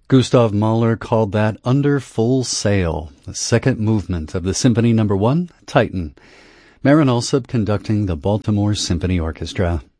Gustav Mahler called that Under Full Sail, the second movement of the Symphony No. 1, Titan. Marin Alsop conducting the Baltimore Symphony Orchestra.